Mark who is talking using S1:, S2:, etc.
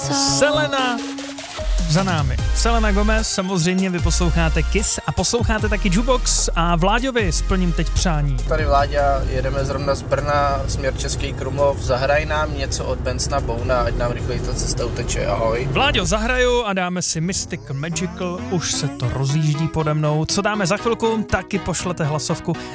S1: Selena za námi. Selena Gomez, samozřejmě vy posloucháte Kiss a posloucháte taky Jukebox a Vláďovi splním teď přání.
S2: Tady Vláďa, jedeme zrovna z Brna, směr Český Krumlov, zahraj nám něco od Bensona Bouna, ať nám rychleji ta cesta uteče, ahoj.
S1: Vláďo, zahraju a dáme si Mystical Magical, už se to rozjíždí pode mnou. Co dáme za chvilku, taky pošlete hlasovku